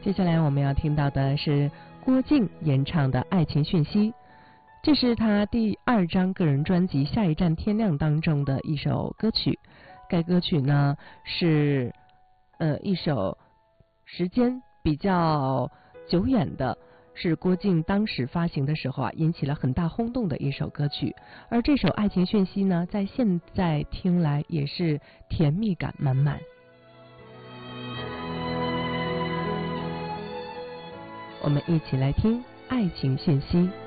接下来我们要听到的是郭靖演唱的《爱情讯息》，这是他第2张个人专辑《下一站天亮》当中的一首歌曲。该歌曲呢是一首时间比较久远的，是郭靖当时发行的时候引起了很大轰动的一首歌曲。而这首《爱情讯息》呢，在现在听来也是甜蜜感满满。我们一起来听《爱情讯息》。